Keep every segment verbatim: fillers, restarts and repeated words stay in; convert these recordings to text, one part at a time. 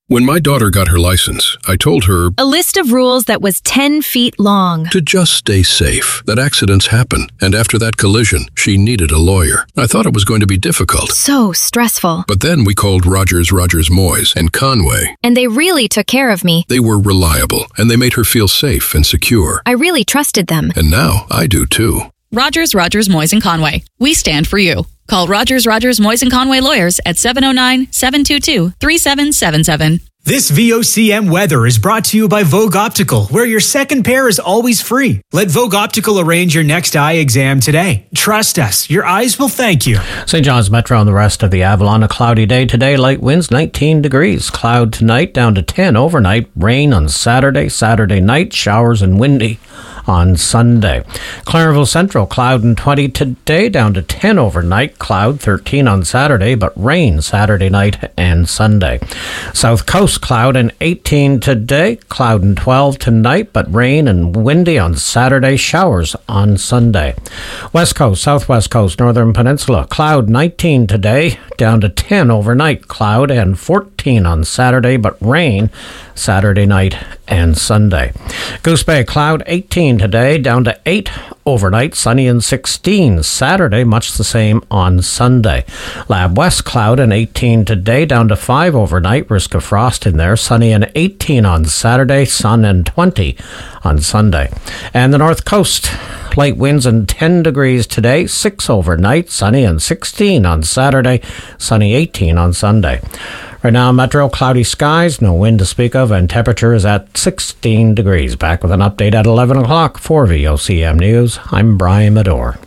When my daughter got her license, I told her a list of rules that was ten feet long. To just stay safe, that accidents happen, and after that collision, she needed a lawyer. I thought it was going to be difficult. So stressful. But then we called Rogers, Rogers, Moyes and Conway. And they really took care of me. They were reliable, and they made her feel safe and secure. I really trusted them. And now I do too. Rogers, Rogers, Moyes and Conway. We stand for you. Call Rogers, Rogers, Moyes and Conway lawyers at seven oh nine, seven two two, three seven seven seven. This V O C M weather is brought to you by Vogue Optical, where your second pair is always free. Let Vogue Optical arrange your next eye exam today. Trust us, your eyes will thank you. Saint John's Metro and the rest of the Avalon, a cloudy day today. Light winds nineteen degrees. Cloud tonight down to ten overnight. Rain on Saturday. Saturday night, showers and windy on Sunday. Clarenville Central, cloud and twenty today, down to ten overnight. Cloud thirteen on Saturday, but rain Saturday night and Sunday. South Coast, cloud and eighteen today, cloud and twelve tonight, but rain and windy on Saturday, showers on Sunday. West Coast, Southwest Coast, Northern Peninsula, cloud nineteen today, down to ten overnight, cloud and fourteen on Saturday, but rain Saturday night and Sunday. Goose Bay, cloud eighteen today, down to eight overnight, sunny and sixteen Saturday, much the same on Sunday. Lab West, cloud and eighteen today, down to five overnight, risk of frost in there, sunny and eighteen on Saturday, sun and twenty on Sunday. And the North Coast, light winds and ten degrees today, six overnight, sunny and sixteen on Saturday, sunny eighteen on Sunday. Right now, Metro, cloudy skies, no wind to speak of, and temperature is at sixteen degrees. Back with an update at eleven o'clock for V O C M News. I'm Brian Medore.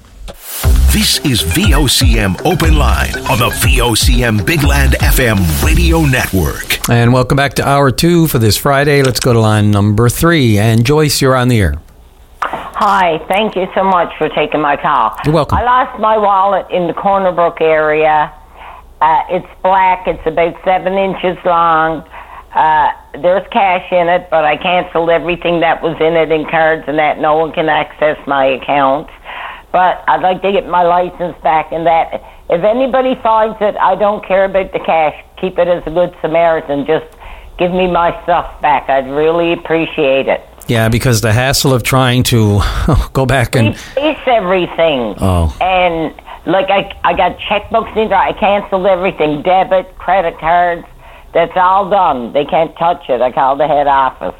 This is V O C M Open Line on the V O C M Big Land F M radio network. And welcome back to hour two for this Friday. Let's go to line number three. And Joyce, you're on the air. Hi, thank you so much for taking my call. You're welcome. I lost my wallet in the Corner Brook area. Uh, it's black. It's about seven inches long. Uh, there's cash in it, but I canceled everything that was in it in cards and that. No one can access my account. But I'd like to get my license back and that. If anybody finds it, I don't care about the cash. Keep it as a good Samaritan. Just give me my stuff back. I'd really appreciate it. Yeah, because the hassle of trying to go back and replace everything. Oh. And like I, I got checkbooks in there. I canceled everything, debit, credit cards. That's all done. They can't touch it. I called the head office,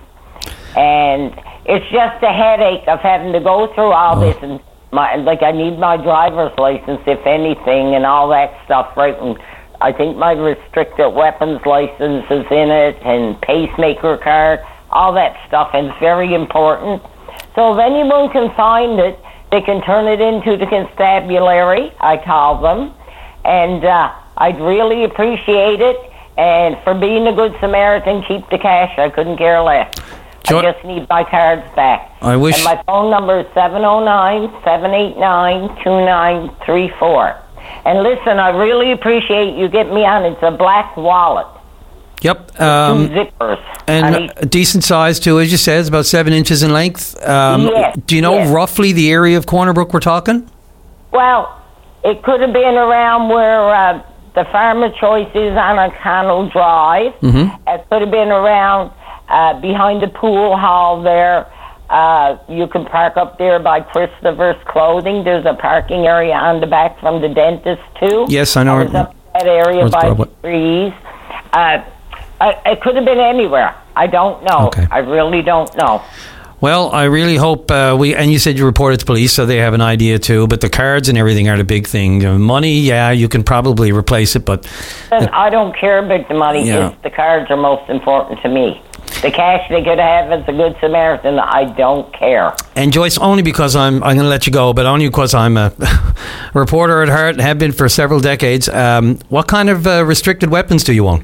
and it's just a headache of having to go through all oh. this. And my like, I need my driver's license, if anything, and all that stuff. Right, and I think my restricted weapons license is in it, and pacemaker card, all that stuff, and it's very important. So if anyone can find it, they can turn it into the constabulary, I call them, and uh, I'd really appreciate it. And for being a good Samaritan, keep the cash. I couldn't care less. Sure. I just need my cards back. I wish. And my phone number is seven oh nine, seven eight nine, two nine three four. And listen, I really appreciate you getting me on. It's a black wallet. Yep. Um, two zippers. And I mean, a decent size, too, as you said. It's about seven inches in length. Um, yes, do you know yes. roughly the area of Corner Brook we're talking? Well, it could have been around where uh, the Farmer Choice is on O'Connell Drive. Mm-hmm. It could have been around uh, behind the pool hall there. Uh, you can park up there by Christopher's Clothing. There's a parking area on the back from the dentist, too. Yes, I know. I was up that area North by Broadway. the trees. Uh, it could have been anywhere. I don't know. Okay. I really don't know. Well, I really hope uh, we, and you said you reported to police, so they have an idea too, but the cards and everything are the big thing. You know, money, yeah, you can probably replace it, but... And I don't care about the money. Yeah. It's the cards are most important to me. The cash they could have as a good Samaritan, I don't care. And Joyce, only because I'm, I'm going to let you go, but only because I'm a reporter at heart and have been for several decades. Um, what kind of uh, restricted weapons do you own?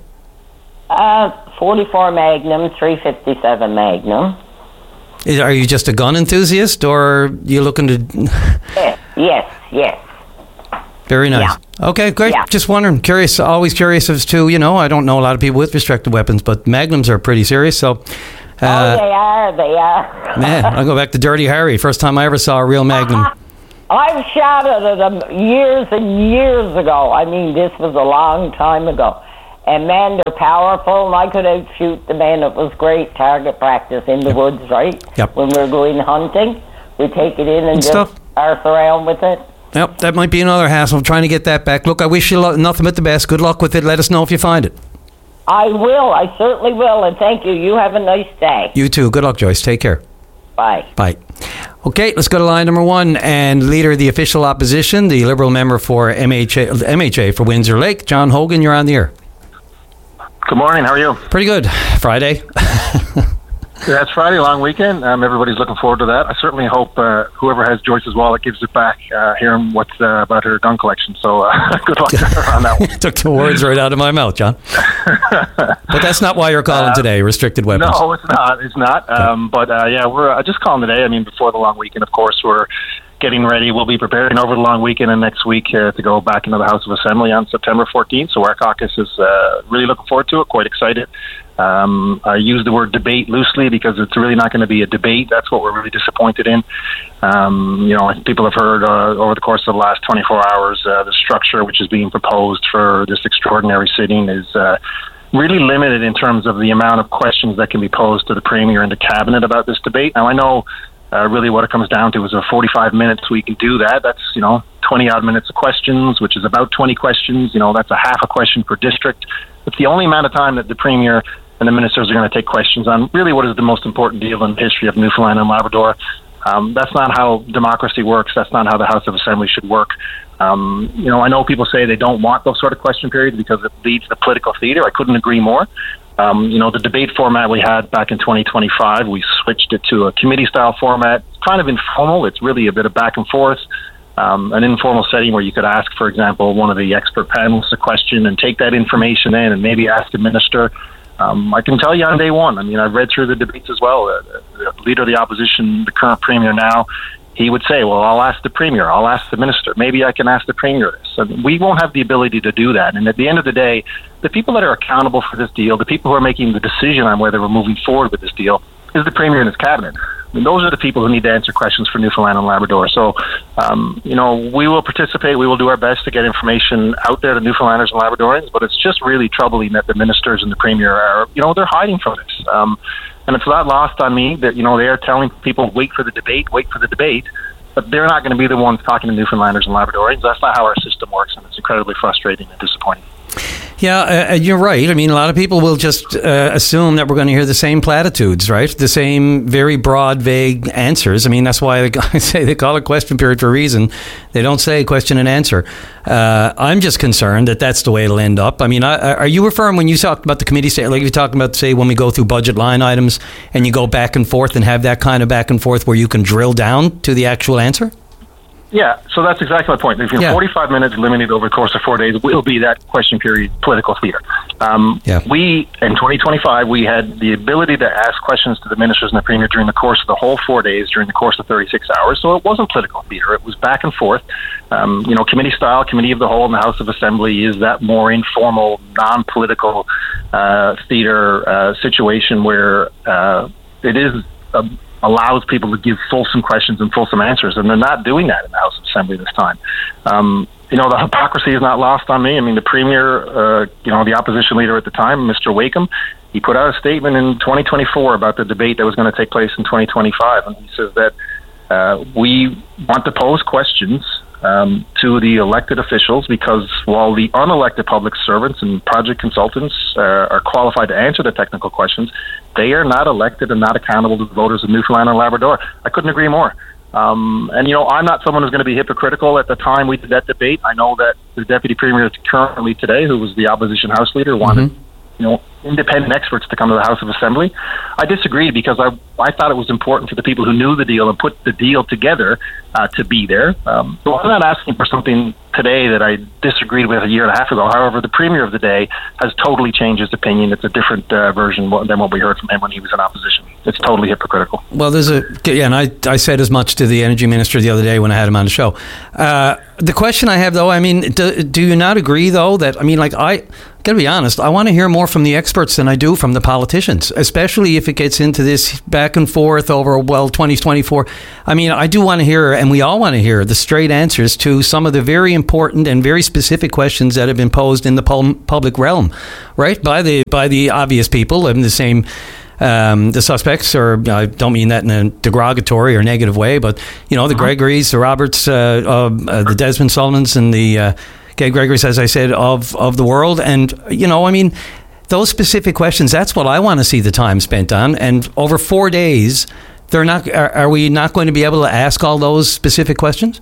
Uh, forty-four Magnum, three fifty-seven Magnum. Is, are you just a gun enthusiast, or are you looking to... Yes, yes, yes. Very nice. Yeah. Okay, great. Yeah. Just wondering, curious, always curious as to, you know, I don't know a lot of people with restricted weapons, but Magnums are pretty serious, so... Uh, oh, they are, they are. Man, I'll go back to Dirty Harry. First time I ever saw a real Magnum. Uh-huh. I've shot at them years and years ago. I mean, this was a long time ago. And man, they're powerful, and I could outshoot the men. It was great target practice in the yep. woods, right? Yep. When we were going hunting, we take it in and, and just stuff. arse around with it. Yep, that might be another hassle, trying to get that back. Look, I wish you lo- nothing but the best. Good luck with it. Let us know if you find it. I will. I certainly will, and thank you. You have a nice day. You too. Good luck, Joyce. Take care. Bye. Bye. Okay, let's go to line number one. And leader of the official opposition, the Liberal member for M H A, M H A for Windsor Lake, John Hogan, you're on the air. Good morning. How are you? Pretty good. Friday. Yeah, it's Friday, long weekend. Um, everybody's looking forward to that. I certainly hope uh, whoever has Joyce's wallet gives it back, uh, hearing what's uh, about her gun collection. So uh, good luck to her on that one. Took the words right out of my mouth, John. But that's not why you're calling uh, today, restricted weapons. No, it's not. It's not. Um, but uh, yeah, we're uh, just calling today. I mean, before the long weekend, of course, we're getting ready. We'll be preparing over the long weekend and next week uh, to go back into the House of Assembly on September fourteenth. So our caucus is uh, really looking forward to it, quite excited. Um, I use the word debate loosely because it's really not going to be a debate. That's what we're really disappointed in. Um, you know, people have heard uh, over the course of the last twenty-four hours, uh, the structure which is being proposed for this extraordinary sitting is uh, really limited in terms of the amount of questions that can be posed to the Premier and the Cabinet about this debate. Now, I know uh, really what it comes down to is a forty-five minutes we can do that. That's, you know, twenty odd minutes of questions, which is about twenty questions. You know, that's a half a question per district. It's the only amount of time that the Premier and the ministers are going to take questions on really what is the most important deal in the history of Newfoundland and Labrador. Um, that's not how democracy works. That's not how the House of Assembly should work. Um, you know, I know people say they don't want those sort of question periods because it leads to political theater. I couldn't agree more. Um, you know, the debate format we had back in twenty twenty-five, we switched it to a committee-style format. It's kind of informal. It's really a bit of back and forth. Um, an informal setting where you could ask, for example, one of the expert panelists a question and take that information in and maybe ask the minister. Um, I can tell you on day one, I mean, I've read through the debates as well. Uh, the leader of the opposition, the current Premier now, he would say, well, I'll ask the Premier, I'll ask the minister, maybe I can ask the Premier this. And we won't have the ability to do that. And at the end of the day, the people that are accountable for this deal, the people who are making the decision on whether we're moving forward with this deal, is the Premier and his Cabinet. I mean, those are the people who need to answer questions for Newfoundland and Labrador. So, um, you know, we will participate. We will do our best to get information out there to Newfoundlanders and Labradorians, but it's just really troubling that the ministers and the Premier are, you know, they're hiding from this. Um, and it's not lost on me that, you know, they are telling people, wait for the debate, wait for the debate, but they're not going to be the ones talking to Newfoundlanders and Labradorians. That's not how our system works, and it's incredibly frustrating and disappointing. Yeah, uh, you're right. I mean, a lot of people will just uh, assume that we're going to hear the same platitudes, right? The same very broad, vague answers. I mean, that's why I say they call it question period for a reason. They don't say question and answer. Uh, I'm just concerned that that's the way it'll end up. I mean, I, are you referring, when you talked about the committee, like you're talking about, say, when we go through budget line items and you go back and forth and have that kind of back and forth where you can drill down to the actual answer? Yeah, so that's exactly my point. If you're yeah. forty-five minutes limited over the course of four days, will be that question period political theater. Um, yeah. We, in twenty twenty-five, we had the ability to ask questions to the ministers and the Premier during the course of the whole four days, during the course of thirty-six hours. So it wasn't political theater. It was back and forth. Um, you know, committee style, committee of the whole in the House of Assembly is that more informal, non-political uh, theater uh, situation where uh, it is a allows people to give fulsome questions and fulsome answers, and they're not doing that in the House of Assembly this time. Um, you know, the hypocrisy is not lost on me. I mean, the Premier, uh, you know, the opposition leader at the time, Mister Wakeham, he put out a statement in twenty twenty-four about the debate that was going to take place in twenty twenty-five, and he says that uh, we want to pose questions um, to the elected officials because while the unelected public servants and project consultants uh, are qualified to answer the technical questions, they are not elected and not accountable to the voters of Newfoundland and Labrador. I couldn't agree more. Um, and, you know, I'm not someone who's going to be hypocritical. At the time we did that debate, I know that the Deputy Premier currently today, who was the opposition House Leader, wanted, mm-hmm. you know, independent experts to come to the House of Assembly. I disagreed because I I thought it was important for the people who knew the deal and put the deal together uh, to be there. Um, so I'm not asking for something today that I disagreed with a year and a half ago. However, the Premier of the day has totally changed his opinion. It's a different uh, version than what we heard from him when he was in opposition. it's totally hypocritical. Well, there's a yeah, and I I said as much to the energy minister the other day when I had him on the show. Uh, the question I have though, I mean, do, do you not agree though that I mean, like I gotta be honest, I want to hear more from the experts than I do from the politicians, especially if it gets into this back and forth over well twenty twenty-four. I mean, I do want to hear, and we all want to hear the straight answers to some of the very important and very specific questions that have been posed in the pul- public realm, right? By the by the obvious people and the same. Um, the suspects, or I don't mean that in a derogatory or negative way, but, you know, the uh-huh. Gregorys, the Roberts, uh, uh, the Desmond Sullivans, and the uh, Gay Gregorys, as I said, of, of the world. And, you know, I mean, those specific questions, that's what I want to see the time spent on. And over four days, they're not. Are, are we not going to be able to ask all those specific questions?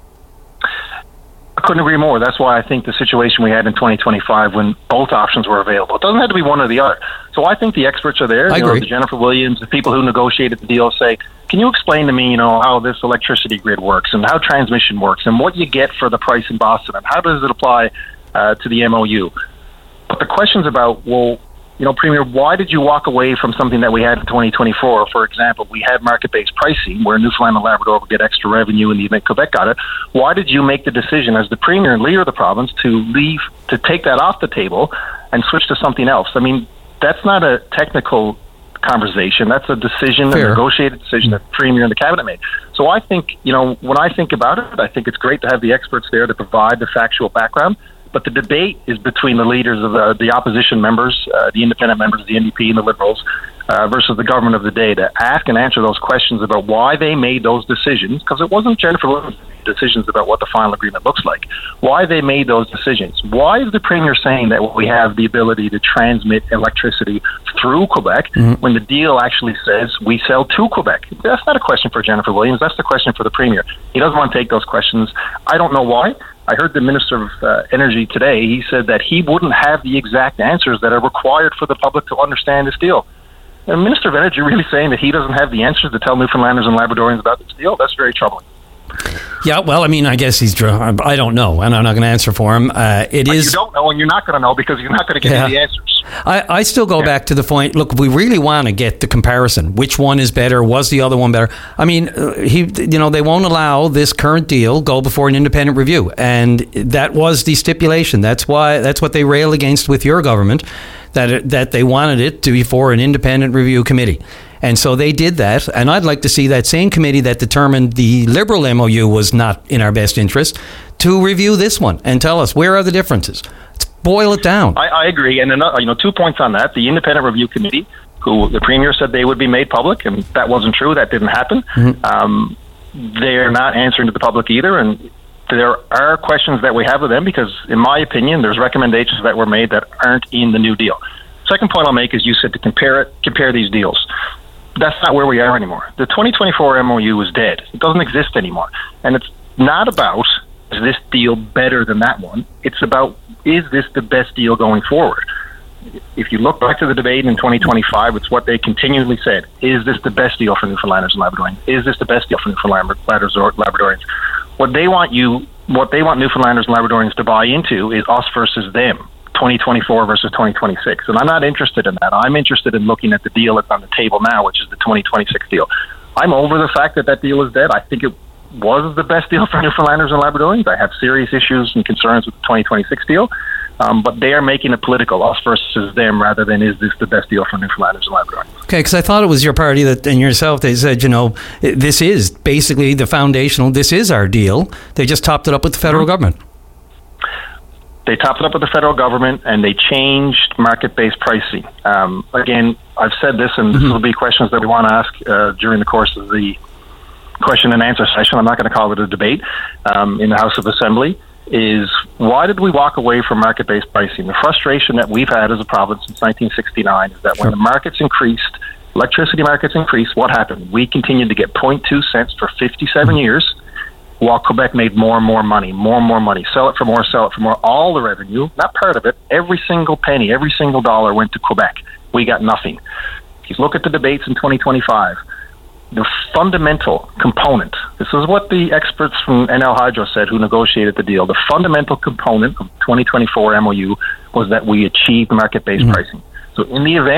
I couldn't agree more. That's why I think the situation we had in twenty twenty-five when both options were available, it doesn't have to be one or the other. So I think the experts are there. I you agree. know, the Jennifer Williams, the people who negotiated the deal say, can you explain to me, you know, how this electricity grid works and how transmission works and what you get for the price in Boston and how does it apply uh, to the M O U? But the questions about, well, you know, Premier, why did you walk away from something that we had in twenty twenty-four? For example, we had market-based pricing where Newfoundland and Labrador would get extra revenue in the event Quebec got it. Why did you make the decision as the Premier and leader of the province to leave, to take that off the table and switch to something else? I mean, that's not a technical conversation. That's a decision, Fair. a negotiated decision that the Premier and the Cabinet made. So I think, you know, when I think about it, I think it's great to have the experts there to provide the factual background. But the debate is between the leaders of the, the opposition members, uh, the independent members of the N D P and the Liberals, uh, versus the government of the day to ask and answer those questions about why they made those decisions, because it wasn't Jennifer Williams' decisions about what the final agreement looks like, why they made those decisions. Why is the Premier saying that we have the ability to transmit electricity through Quebec mm-hmm. when the deal actually says we sell to Quebec? That's not a question for Jennifer Williams. That's the question for the Premier. He doesn't want to take those questions. I don't know why. I heard the Minister of uh, Energy today. He said that he wouldn't have the exact answers that are required for the public to understand this deal. The Minister of Energy really saying that he doesn't have the answers to tell Newfoundlanders and Labradorians about this deal? That's very troubling. Yeah, well, I mean, I guess he's. I don't know, and I'm not going to answer for him. Uh, it but is. You don't know, and you're not going to know because you're not going to get yeah. the answers. I, I still go yeah. back to the point. Look, if we really want to get the comparison, which one is better? Was the other one better? I mean, uh, he, you know, they won't allow this current deal go before an independent review, and that was the stipulation. That's why. That's what they rail against with your government, that it, that they wanted it to be for an independent review committee. And so they did that, and I'd like to see that same committee that determined the Liberal M O U was not in our best interest to review this one and tell us where are the differences. Let's boil it down. I, I agree, and another, you know, two points on that. The independent review committee, who the Premier said they would be made public, and that wasn't true. That didn't happen. Mm-hmm. Um, they're not answering to the public either, and there are questions that we have of them because, in my opinion, there's recommendations that were made that aren't in the new deal. Second point I'll make is you said to compare it, compare these deals. That's not where we are anymore. The twenty twenty-four M O U is dead. It doesn't exist anymore. And it's not about, is this deal better than that one? It's about, is this the best deal going forward? If you look back to the debate in twenty twenty-five, it's what they continually said. Is this the best deal for Newfoundlanders and Labradorians? Is this the best deal for Newfoundlanders and Labradorians? What they want you, what they want Newfoundlanders and Labradorians to buy into is us versus them. twenty twenty-four versus twenty twenty-six. And I'm not interested in that. I'm interested in looking at the deal that's on the table now, which is the twenty twenty-six deal. I'm over the fact that that deal is dead. I think it was the best deal for Newfoundlanders and Labradorians. I have serious issues and concerns with the twenty twenty-six deal. Um, but they are making it political, us versus them, rather than is this the best deal for Newfoundlanders and Labradorians. Okay, because I thought it was your party that and yourself, they said, you know, this is basically the foundational, this is our deal. They just topped it up with the federal mm-hmm. government. They topped it up with the federal government, and they changed market-based pricing. Um, again, I've said this, and mm-hmm. this will be questions that we want to ask uh, during the course of the question and answer session. I'm not going to call it a debate um, in the House of Assembly, is why did we walk away from market-based pricing? The frustration that we've had as a province since nineteen sixty-nine is that sure. when the markets increased, electricity markets increased, what happened? We continued to get zero point two cents for fifty-seven mm-hmm. years, while Quebec made more and more money, more and more money. Sell it for more, sell it for more. All the revenue, not part of it, every single penny, every single dollar went to Quebec. We got nothing. If you look at the debates in twenty twenty-five, the fundamental component, this is what the experts from N L Hydro said who negotiated the deal, the fundamental component of twenty twenty-four M O U was that we achieved market-based mm-hmm. pricing. So in the event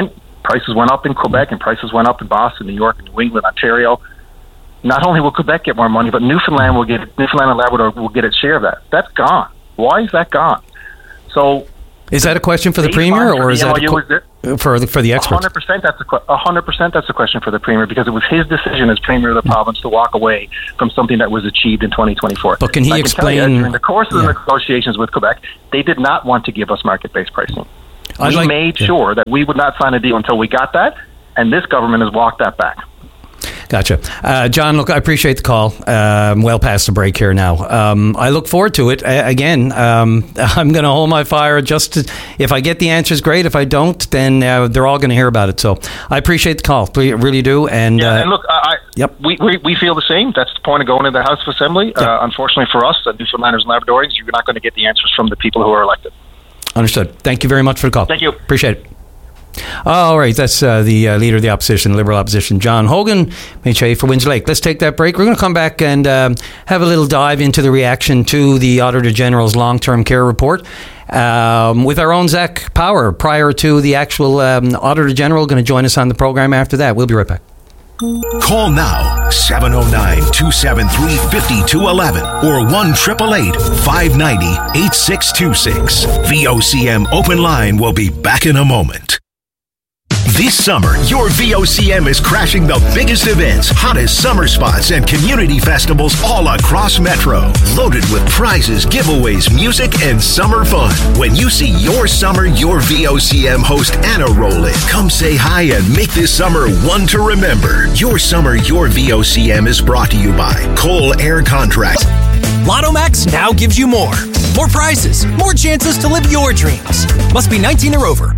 prices went up in Quebec and prices went up in Boston, New York, and New England, Ontario, not only will Quebec get more money, but Newfoundland will get Newfoundland and Labrador will get its share of that. That's gone. Why is that gone? So, is that a question for the Premier, or is that a qu- for the for the experts? one hundred percent that's a one hundred percent that's a question for the Premier, because it was his decision as Premier of the province to walk away from something that was achieved in twenty twenty-four. But can he I explain? Can you, during the course of yeah. the negotiations with Quebec, they did not want to give us market-based pricing. I'd we like, made yeah. sure that we would not sign a deal until we got that, and this government has walked that back. Gotcha. Uh, John, look, I appreciate the call. Um, well past the break here now. Um, I look forward to it. Uh, again, um, I'm going to hold my fire. Just to, if I get the answers, great. If I don't, then uh, they're all going to hear about it. So I appreciate the call. We really do. And, yeah, uh, and look, I, yep. we, we we feel the same. That's the point of going to the House of Assembly. Yep. Uh, unfortunately for us, uh, Newfoundlanders and Labradorians, you're not going to get the answers from the people who are elected. Understood. Thank you very much for the call. Thank you. Appreciate it. All right, that's uh, the uh, leader of the opposition, Liberal opposition, John Hogan, M H A for Windsor Lake. Let's take that break. We're going to come back and um, have a little dive into the reaction to the Auditor General's long-term care report um, with our own Zach Power prior to the actual um, Auditor General going to join us on the program after that. We'll be right back. Call now, seven oh nine, two seven three, five two one one or one eight eight eight, five nine zero, eight six two six. V O C M Open Line will be back in a moment. This summer, your V O C M is crashing the biggest events, hottest summer spots, and community festivals all across Metro. Loaded with prizes, giveaways, music, and summer fun. When you see your summer, your V O C M host Anna roll in. Come say hi and make this summer one to remember. Your summer, your V O C M is brought to you by Cole Air Contracts. Lotto Max now gives you more. More prizes, more chances to live your dreams. Must be nineteen or over.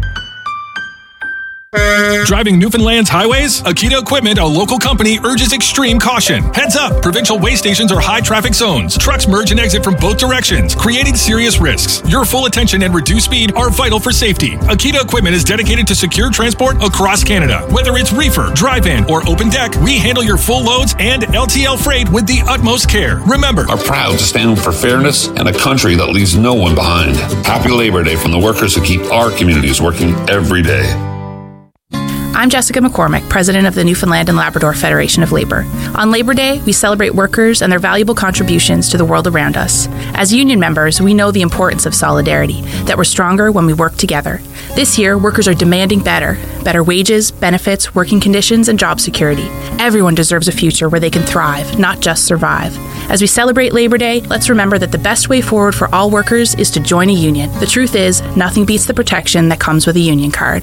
Driving Newfoundland's highways? Akita Equipment, a local company, urges extreme caution. Heads up! Provincial way stations are high traffic zones. Trucks merge and exit from both directions, creating serious risks. Your full attention and reduced speed are vital for safety. Akita Equipment is dedicated to secure transport across Canada. Whether it's reefer, drive-in, or open deck, we handle your full loads and L T L freight with the utmost care. Remember, are proud to stand for fairness and a country that leaves no one behind. Happy Labor Day from the workers who keep our communities working every day. I'm Jessica McCormick, President of the Newfoundland and Labrador Federation of Labor. On Labor Day, we celebrate workers and their valuable contributions to the world around us. As union members, we know the importance of solidarity, that we're stronger when we work together. This year, workers are demanding better, better wages, benefits, working conditions, and job security. Everyone deserves a future where they can thrive, not just survive. As we celebrate Labor Day, let's remember that the best way forward for all workers is to join a union. The truth is, nothing beats the protection that comes with a union card.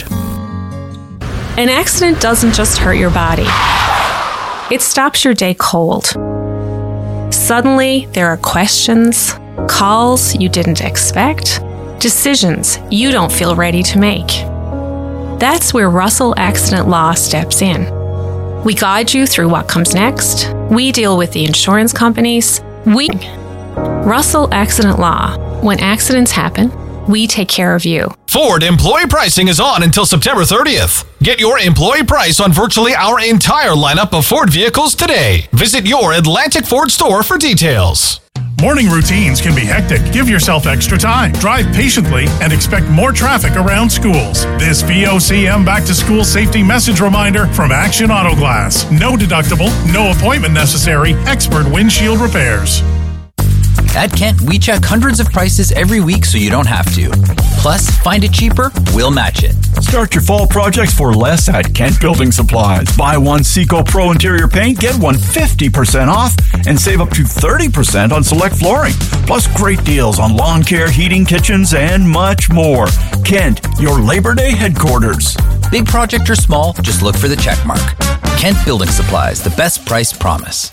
An accident doesn't just hurt your body. It stops your day cold. Suddenly, there are questions, calls you didn't expect, decisions you don't feel ready to make. That's where Russell Accident Law steps in. We guide you through what comes next. We deal with the insurance companies. We... Russell Accident Law. When accidents happen, we take care of you. Ford employee pricing is on until September thirtieth. Get your employee price on virtually our entire lineup of Ford vehicles today. Visit your Atlantic Ford store for details. Morning routines can be hectic. Give yourself extra time. Drive patiently and expect more traffic around schools. This V O C M Back to School Safety Message Reminder from Action Auto Glass. No deductible, no appointment necessary. Expert windshield repairs. At Kent, we check hundreds of prices every week so you don't have to. Plus, find it cheaper, we'll match it. Start your fall projects for less at Kent Building Supplies. Buy one Seco Pro interior paint, get one fifty percent off, and save up to thirty percent on select flooring. Plus, great deals on lawn care, heating, kitchens, and much more. Kent, your Labor Day headquarters. Big project or small, just look for the check mark. Kent Building Supplies, the best price promise.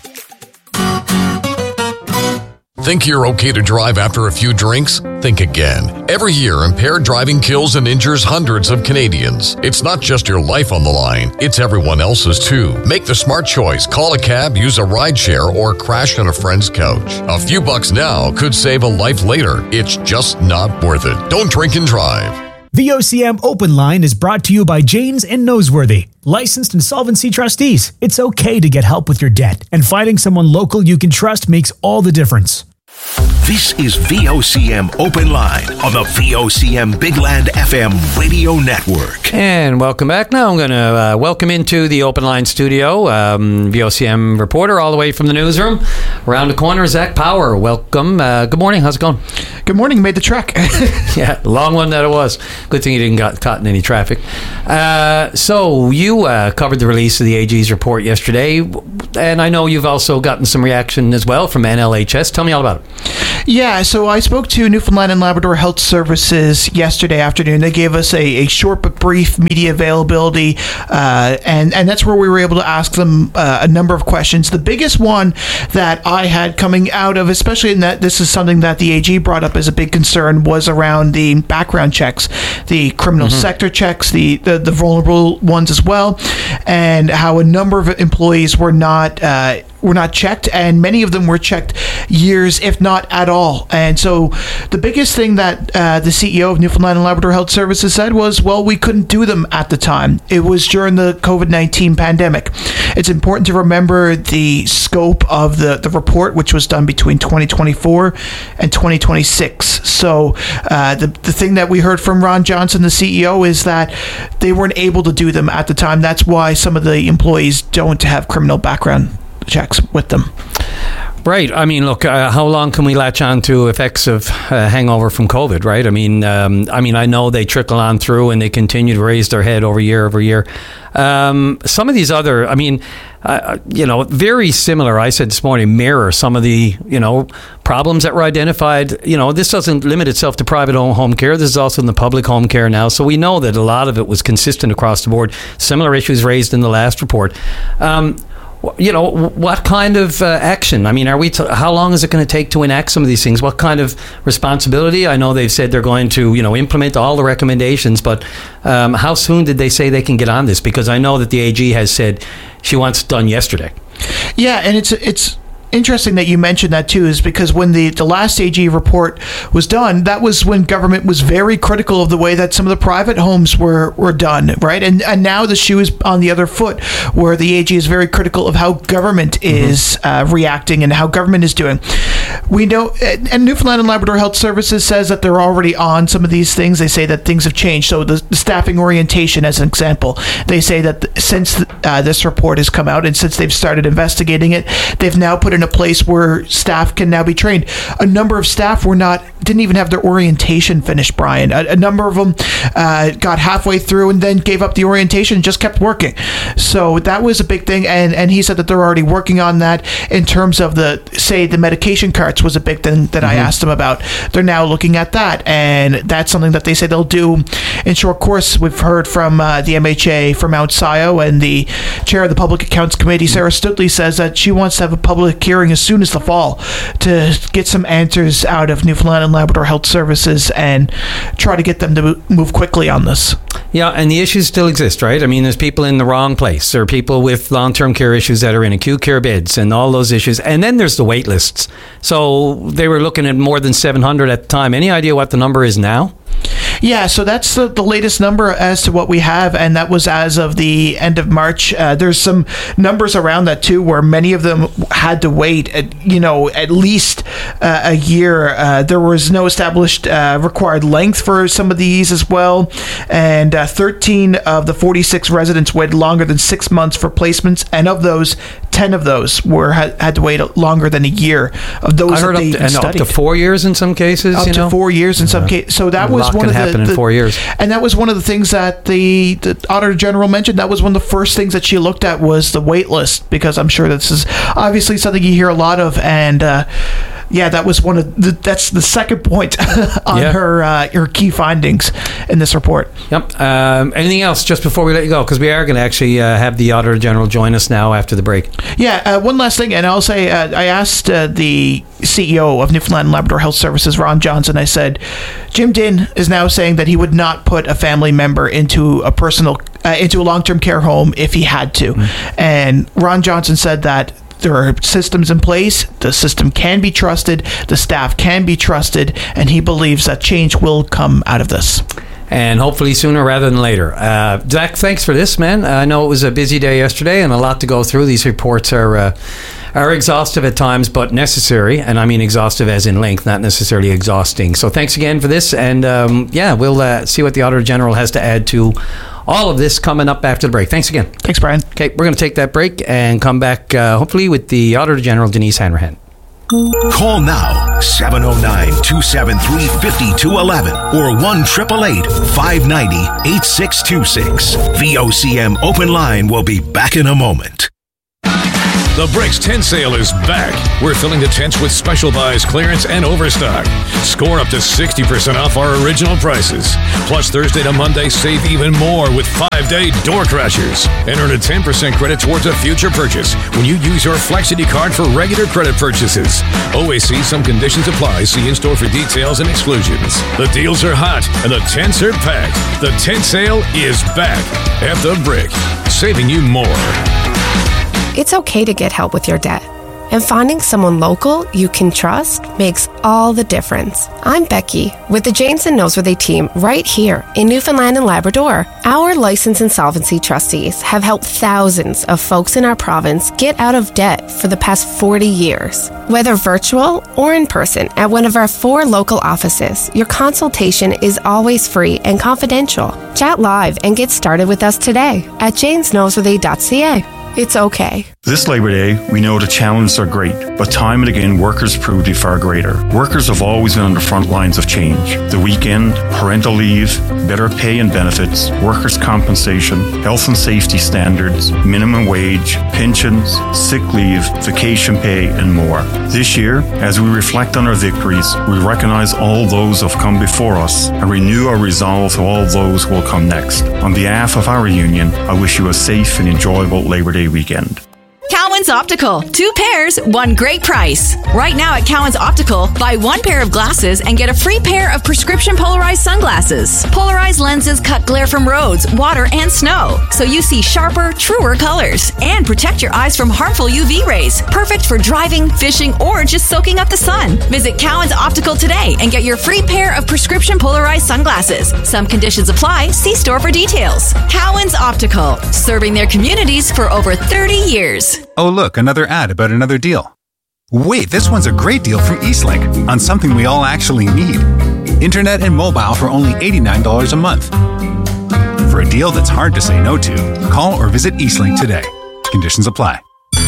Think you're okay to drive after a few drinks? Think again. Every year, impaired driving kills and injures hundreds of Canadians. It's not just your life on the line, it's everyone else's too. Make the smart choice. Call a cab, use a rideshare, or crash on a friend's couch. A few bucks now could save a life later. It's just not worth it. Don't drink and drive. V O C M Open Line is brought to you by Janes and Noseworthy, licensed insolvency trustees. It's okay to get help with your debt, and finding someone local you can trust makes all the difference. This is V O C M Open Line on the V O C M Big Land F M radio network. And welcome back. Now I'm going to uh, welcome into the Open Line studio um, V O C M reporter all the way from the newsroom. Around the corner, Zach Power. Welcome. Uh, good morning. How's it going? Good morning. Made the trek. Yeah, long one that it was. Good thing you didn't get caught in any traffic. Uh, so you uh, covered the release of the A G's report yesterday, and I know you've also gotten some reaction as well from N L H S. Tell me all about it. Yeah, so I spoke to Newfoundland and Labrador Health Services yesterday afternoon. They gave us a, a short but brief media availability, uh, and, and that's where we were able to ask them uh, a number of questions. The biggest one that I had coming out of, especially in that this is something that the A G brought up as a big concern, was around the background checks, the criminal mm-hmm. sector checks, the, the, the vulnerable ones as well, and how a number of employees were not uh, were not checked, and many of them were checked years, if not at all. And so the biggest thing that uh, the C E O of Newfoundland and Labrador Health Services said was, well, we couldn't do them at the time. It was during the covid nineteen pandemic. It's important to remember the scope of the, the report, which was done between twenty twenty-four and twenty twenty-six. So uh, the, the thing that we heard from Ron Johnson, the C E O, is that they weren't able to do them at the time. That's why some of the employees don't have criminal background checks with them. Right. I mean, look, uh, how long can we latch on to effects of uh, hangover from COVID, right? I mean, um, I mean, I know they trickle on through and they continue to raise their head over year over year. Um, some of these other, I mean, uh, you know, very similar, I said this morning, mirror some of the, you know, problems that were identified. You know, this doesn't limit itself to private home care. This is also in the public home care now. So we know that a lot of it was consistent across the board. Similar issues raised in the last report. Um, You know, what kind of uh, action? I mean, are we? T- how long is it going to take to enact some of these things? What kind of responsibility? I know they've said they're going to, you know, implement all the recommendations, but um, how soon did they say they can get on this? Because I know that the A G has said she wants it done yesterday. Yeah, and it's it's. interesting that you mentioned that too, is because when the, the last A G report was done, that was when government was very critical of the way that some of the private homes were, were done, right? And and now the shoe is on the other foot, where the A G is very critical of how government mm-hmm. is uh, reacting and how government is doing. We know, and Newfoundland and Labrador Health Services says that they're already on some of these things. They say that things have changed. So the, the staffing orientation, as an example, they say that th- since uh, this report has come out and since they've started investigating it, they've now put in a place where staff can now be trained. A number of staff were not, didn't even have their orientation finished, Brian. A, a number of them uh, got halfway through and then gave up the orientation and just kept working. So that was a big thing. And, and he said that they're already working on that in terms of the, say, the medication carts was a big thing that mm-hmm. I asked them about. They're now looking at that. And that's something that they say they'll do in short course. We've heard from uh, the M H A from Mount Scio, and the chair of the Public Accounts Committee, Sarah Stutley, says that she wants to have a public hearing as soon as the fall to get some answers out of Newfoundland and Labrador Health Services and try to get them to move quickly on this. Yeah, and the issues still exist, right? I mean, there's people in the wrong place. There are people with long-term care issues that are in acute care beds and all those issues. And then there's the wait lists. So they were looking at more than seven hundred at the time. Any idea what the number is now? Yeah, so that's the, the latest number as to what we have, and that was as of the end of March. Uh, there's some numbers around that too, where many of them had to wait, at, you know, at least uh, a year. Uh, there was no established uh, required length for some of these as well, and uh, thirteen of the forty-six residents waited longer than six months for placements, and of those, ten of those were had, had to wait longer than a year. Of those, I heard that they up, to, and studied. up to four years in some cases. Up you to know? four years in some yeah. cases. So that a was lot one can of the, happen in the four years. And that was one of the things that the, the Auditor General mentioned. That was one of the first things that she looked at was the wait list, because I'm sure this is obviously something you hear a lot of. And uh, yeah, that was one of the, that's the second point on yeah. her uh, her key findings in this report. Yep. Um, anything else just before we let you go? Because we are going to actually uh, have the Auditor General join us now after the break. Yeah. Uh, one last thing, and I'll say uh, I asked uh, the C E O of Newfoundland and Labrador Health Services, Ron Johnson. I said, Jim Dinn is now saying that he would not put a family member into a personal uh, into a long-term care home if he had to. Mm-hmm. And Ron Johnson said that there are systems in place, the system can be trusted, the staff can be trusted, and he believes that change will come out of this. And hopefully sooner rather than later. Uh, Zach, thanks for this, man. I know it was a busy day yesterday and a lot to go through. These reports are uh, are exhaustive at times, but necessary. And I mean exhaustive as in length, not necessarily exhausting. So thanks again for this. And um, yeah, we'll uh, see what the Auditor General has to add to all of this coming up after the break. Thanks again. Thanks, Brian. Okay, we're going to take that break and come back uh, hopefully with the Auditor General, Denise Hanrahan. Call now, seven oh nine, two seven three, five two one one or one eight eight eight, five nine zero, eight six two six. V O C M Open Line will be back in a moment. The Bricks Tent Sale is back. We're filling the tents with special buys, clearance, and overstock. Score up to sixty percent off our original prices. Plus, Thursday to Monday, save even more with five-day door crashers. And earn a ten percent credit towards a future purchase when you use your Flexity card for regular credit purchases. Always see some conditions apply. See in-store for details and exclusions. The deals are hot and the tents are packed. The tent sale is back at the Brick, saving you more. It's okay to get help with your debt. And finding someone local you can trust makes all the difference. I'm Becky with the Janes and Noseworthy team right here in Newfoundland and Labrador. Our licensed insolvency trustees have helped thousands of folks in our province get out of debt for the past forty years. Whether virtual or in person at one of our four local offices, your consultation is always free and confidential. Chat live and get started with us today at janes noseworthy dot c a. It's okay. This Labour Day, we know the challenges are great, but time and again, workers prove to be far greater. Workers have always been on the front lines of change. The weekend, parental leave, better pay and benefits, workers' compensation, health and safety standards, minimum wage, pensions, sick leave, vacation pay, and more. This year, as we reflect on our victories, we recognize all those who have come before us and renew our resolve to all those who will come next. On behalf of our union, I wish you a safe and enjoyable Labour Day weekend. Cowan's Optical. Two pairs, one great price. Right now at Cowan's Optical, buy one pair of glasses and get a free pair of prescription polarized sunglasses. Polarized lenses cut glare from roads, water, and snow, so you see sharper, truer colors and protect your eyes from harmful U V rays. Perfect for driving, fishing, or just soaking up the sun. Visit Cowan's Optical today and get your free pair of prescription polarized sunglasses. Some conditions apply. See store for details. Cowan's Optical, serving their communities for over thirty years. Oh, look, another ad about another deal. Wait, this one's a great deal from Eastlink on something we all actually need. Internet and mobile for only eighty-nine dollars a month. For a deal that's hard to say no to, call or visit Eastlink today. Conditions apply.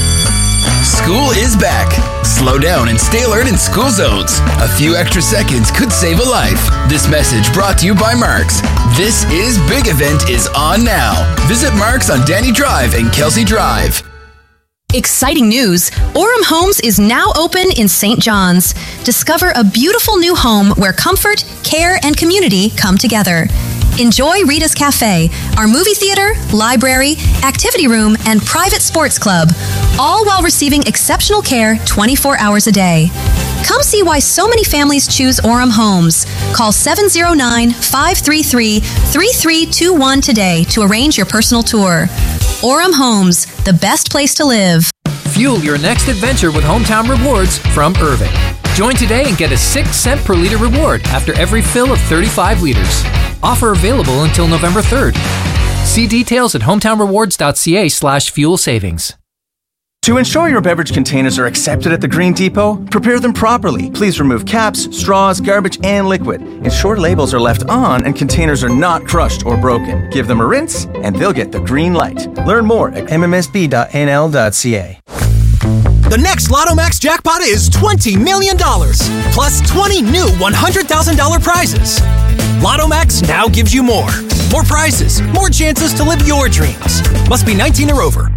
School is back. Slow down and stay alert in school zones. A few extra seconds could save a life. This message brought to you by Marks. This is Big Event is on now. Visit Marks on Danny Drive and Kelsey Drive. Exciting news! Orem Homes is now open in Saint John's. Discover a beautiful new home where comfort, care, and community come together. Enjoy Rita's Cafe, our movie theater, library, activity room, and private sports club, all while receiving exceptional care twenty-four hours a day. Come see why so many families choose Orem Homes. Call seven oh nine, five three three, three three two one today to arrange your personal tour. Orem Homes, the best place to live. Fuel your next adventure with Hometown Rewards from Irving. Join today and get a six cent per liter reward after every fill of thirty-five liters. Offer available until November third. See details at hometownrewards.ca slash fuel savings. To ensure your beverage containers are accepted at the Green Depot, prepare them properly. Please remove caps, straws, garbage, and liquid. Ensure labels are left on and containers are not crushed or broken. Give them a rinse and they'll get the green light. Learn more at m m s b dot n l dot c a. The next Lotto Max jackpot is twenty million dollars, plus twenty new one hundred thousand dollars prizes. Lotto Max now gives you more. More prizes, more chances to live your dreams. Must be nineteen or over.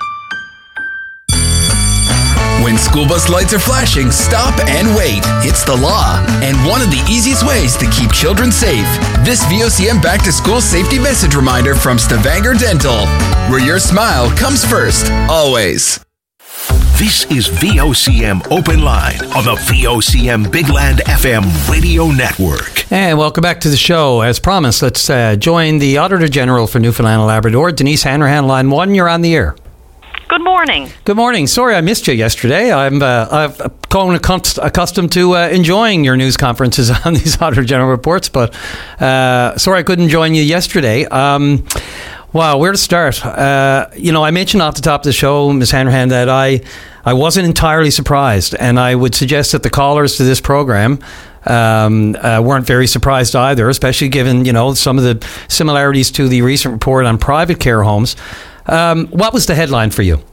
When school bus lights are flashing, stop and wait. It's the law, and one of the easiest ways to keep children safe. This V O C M Back to School safety message reminder from Stavanger Dental, where your smile comes first, always. This is V O C M Open Line on the V O C M Big Land F M radio network. And welcome back to the show. As promised, let's uh, join the Auditor General for Newfoundland and Labrador, Denise Hanrahan, line one. You're on the air. Good morning. Good morning. Sorry I missed you yesterday. I'm uh, I've grown accustomed to uh, enjoying your news conferences on these Auditor General reports, but uh, sorry I couldn't join you yesterday. Um, Wow, where to start? Uh, you know, I mentioned off the top of the show, Miz Hanrahan, that I, I wasn't entirely surprised, and I would suggest that the callers to this program um, uh, weren't very surprised either, especially given, you know, some of the similarities to the recent report on private care homes. Um, what was the headline for you?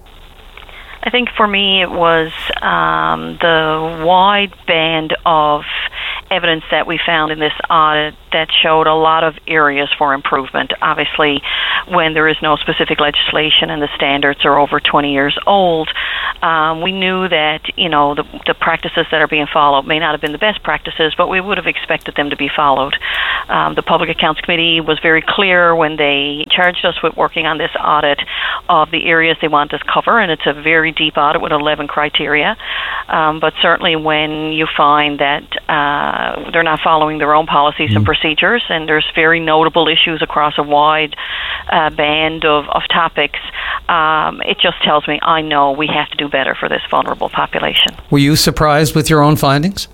I think for me it was um, the wide band of evidence that we found in this audit that showed a lot of areas for improvement. Obviously, when there is no specific legislation and the standards are over twenty years old, um, we knew that, you know, the, the practices that are being followed may not have been the best practices, but we would have expected them to be followed. Um, the Public Accounts Committee was very clear when they charged us with working on this audit of the areas they want us to cover, and it's a very deep audit with eleven criteria. Um, but certainly when you find that uh, they're not following their own policies mm. and procedures, and there's very notable issues across a wide uh, band of, of topics, um, it just tells me I know we have to do better for this vulnerable population. Were you surprised with your own findings?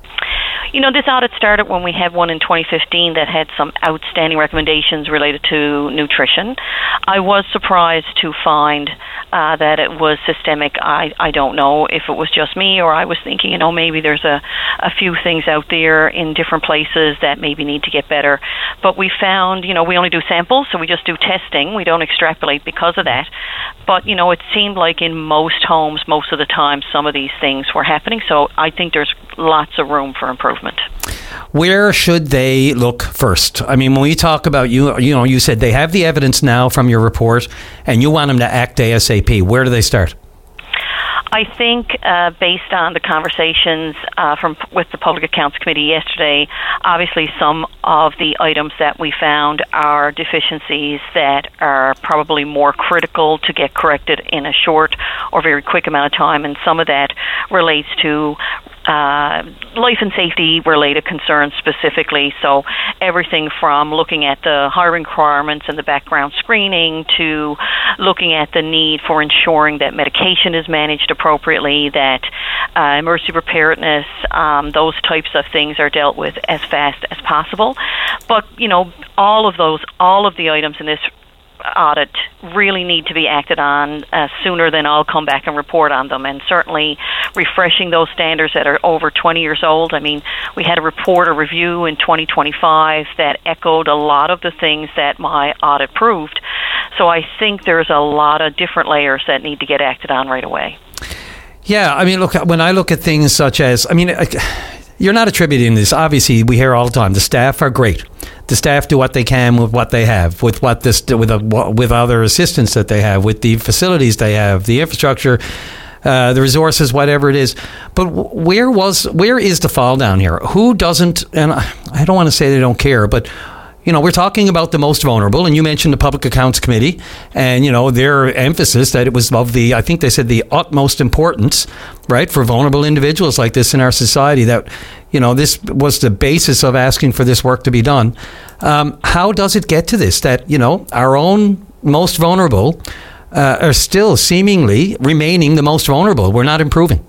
You know, this audit started when we had one in twenty fifteen that had some outstanding recommendations related to nutrition. I was surprised to find uh, that it was systemic. I, I don't know if it was just me, or I was thinking, you know, maybe there's a, a few things out there in different places that maybe need to get better. But we found, you know, we only do samples, so we just do testing. We don't extrapolate because of that. But, you know, it seemed like in most homes, most of the time, some of these things were happening. So I think there's lots of room for improvement. Where should they look first? I mean, when we talk about, you you know, you said they have the evidence now from your report and you want them to act ASAP. Where do they start? I think uh, based on the conversations uh, from with the Public Accounts Committee yesterday, obviously some of the items that we found are deficiencies that are probably more critical to get corrected in a short or very quick amount of time, and some of that relates to Uh, life and safety related concerns specifically. So everything from looking at the hiring requirements and the background screening to looking at the need for ensuring that medication is managed appropriately, that uh, emergency preparedness, um, those types of things are dealt with as fast as possible. But, you know, all of those, all of the items in this audit really need to be acted on uh, sooner than I'll come back and report on them, and certainly refreshing those standards that are over twenty years old. I mean, we had a report, a review in twenty twenty-five that echoed a lot of the things that my audit proved. So I think there's a lot of different layers that need to get acted on right away. Yeah, I mean, look, when I look at things such as, I mean, you're not attributing this. Obviously, we hear all the time, the staff are great. The staff do what they can with what they have, with what this, with a, with other assistance that they have, with the facilities they have, the infrastructure, uh, the resources, whatever it is. But where was, where is the fall down here? Who doesn't? And I don't want to say they don't care, but you know, we're talking about the most vulnerable, and you mentioned the Public Accounts Committee, and you know their emphasis that it was of the, I think they said the utmost importance, right, for vulnerable individuals like this in our society. That, you know, this was the basis of asking for this work to be done. Um, how does it get to this? That, you know, our own most vulnerable uh, are still seemingly remaining the most vulnerable. We're not improving.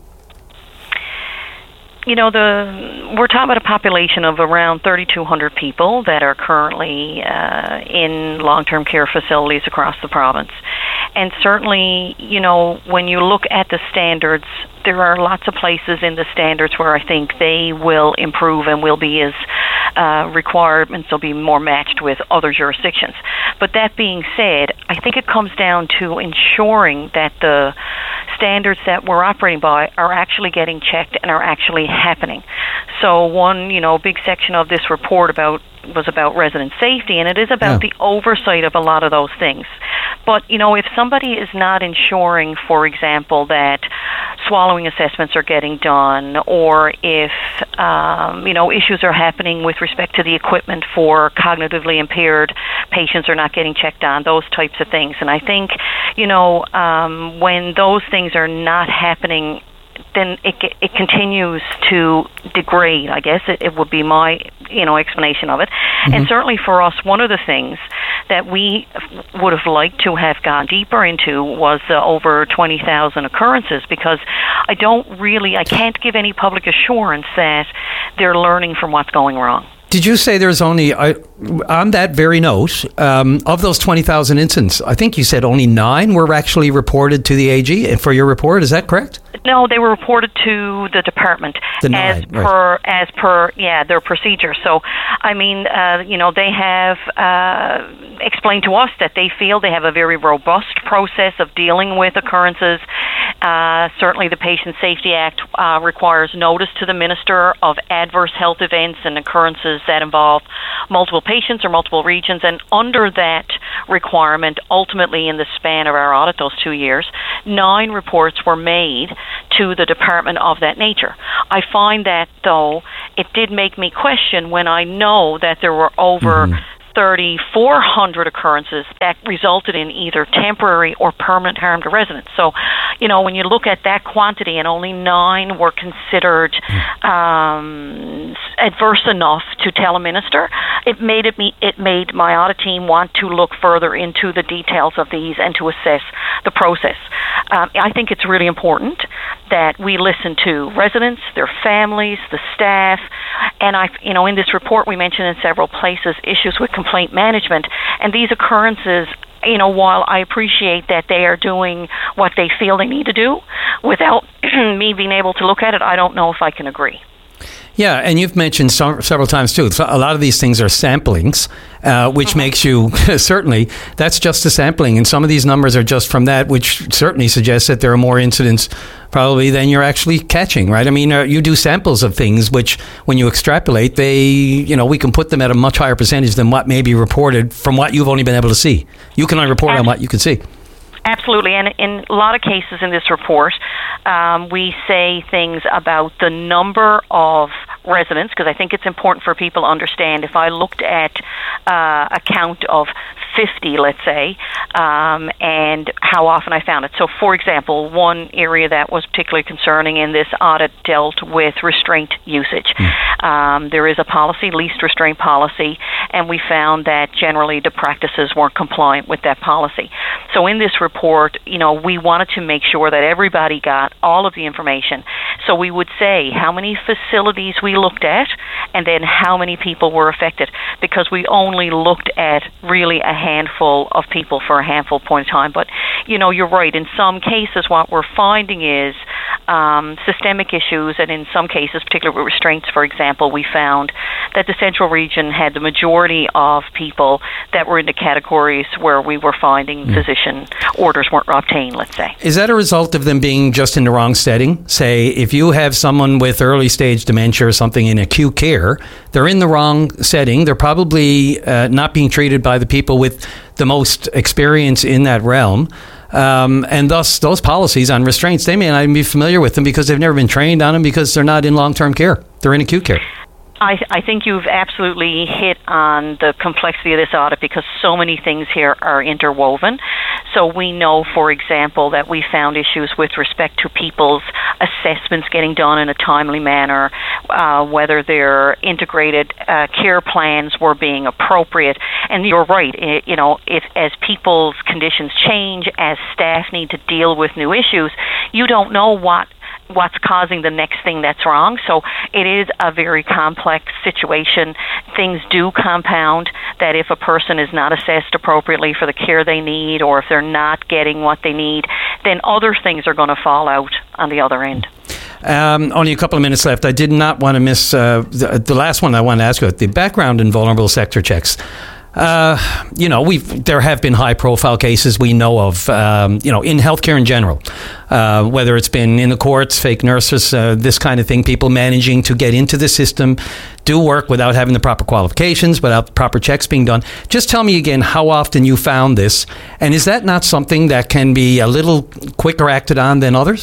You know, the we're talking about a population of around thirty-two hundred people that are currently uh, in long-term care facilities across the province. And certainly, you know, when you look at the standards, there are lots of places in the standards where I think they will improve and will be as uh, requirements will be more matched with other jurisdictions. But that being said, I think it comes down to ensuring that the standards that we're operating by are actually getting checked and are actually happening. So one, you know, big section of this report about was about resident safety, and it is about yeah. the oversight of a lot of those things. But, you know, if somebody is not ensuring, for example, that swallowing assessments are getting done, or if, um, you know, issues are happening with respect to the equipment for cognitively impaired patients are not getting checked on, those types of things. And I think, you know, um, when those things are not happening, then it it continues to degrade, I guess. It, it would be my, you know, explanation of it. Mm-hmm. And certainly for us, one of the things that we would have liked to have gone deeper into was the over twenty thousand occurrences, because I don't really, I can't give any public assurance that they're learning from what's going wrong. Did you say there's only, uh, on that very note, um, of those twenty thousand incidents, I think you said only nine were actually reported to the A G for your report, is that correct? No, they were reported to the department the nine, as per right. as per yeah their procedure. So, I mean, uh, you know, they have uh, explained to us that they feel they have a very robust process of dealing with occurrences. Uh, certainly, the Patient Safety Act uh, requires notice to the Minister of adverse health events and occurrences that involve multiple patients or multiple regions. And under that requirement, ultimately, in the span of our audit, those two years, nine reports were made to the department of that nature. I find that, though, it did make me question when I know that there were over mm-hmm. thirty-four hundred occurrences that resulted in either temporary or permanent harm to residents. So, you know, when you look at that quantity and only nine were considered um, adverse enough to tell a minister, it made it me it made my audit team want to look further into the details of these and to assess the process. Um, I think it's really important that we listen to residents, their families, the staff, and I, you know, in this report we mentioned in several places issues with complaint management, and these occurrences, you know, while I appreciate that they are doing what they feel they need to do, without me being able to look at it, I don't know if I can agree. Yeah, and you've mentioned so, several times, too, a lot of these things are samplings, uh, which uh-huh. makes you, certainly, that's just a sampling, and some of these numbers are just from that, which certainly suggests that there are more incidents probably than you're actually catching, right? I mean, uh, you do samples of things, which, when you extrapolate, they, you know, we can put them at a much higher percentage than what may be reported from what you've only been able to see. You can only report on what you can see. Absolutely, and in a lot of cases in this report, um, we say things about the number of residents, because I think it's important for people to understand. If I looked at uh, a count of fifty, let's say, um, and how often I found it. So, for example, one area that was particularly concerning in this audit dealt with restraint usage. Mm. Um, there is a policy, least restraint policy, and we found that generally the practices weren't compliant with that policy. So in this report, you know, we wanted to make sure that everybody got all of the information. So we would say how many facilities we looked at and then how many people were affected, because we only looked at really a handful of people for a handful point of time. But, you know, you're right. In some cases, what we're finding is um, systemic issues, and in some cases, particularly with restraints, for example, we found that the Central Region had the majority of people that were in the categories where we were finding mm. physician orders weren't obtained, let's say. Is that a result of them being just in the wrong setting? Say, if you have someone with early stage dementia or something in acute care, they're in the wrong setting. They're probably uh, not being treated by the people with the most experience in that realm. Um, and thus, those policies on restraints, they may not even be familiar with them because they've never been trained on them because they're not in long-term care. They're in acute care. I, I think you've absolutely hit on the complexity of this audit because so many things here are interwoven. So we know, for example, that we found issues with respect to people's assessments getting done in a timely manner, uh, whether their integrated uh, care plans were being appropriate. And you're right, it, you know, if as people's conditions change, as staff need to deal with new issues, you don't know what what's causing the next thing that's wrong. So it is a very complex situation. Things do compound that if a person is not assessed appropriately for the care they need, or if they're not getting what they need, then other things are going to fall out on the other end. Um, only a couple of minutes left. I did not want to miss uh, the, the last one I wanted to ask you about, the background and vulnerable sector checks. Uh, you know, we've there have been high-profile cases we know of, um, you know, in healthcare in general, uh, whether it's been in the courts, fake nurses, uh, this kind of thing, people managing to get into the system, do work without having the proper qualifications, without the proper checks being done. Just tell me again how often you found this, and is that not something that can be a little quicker acted on than others?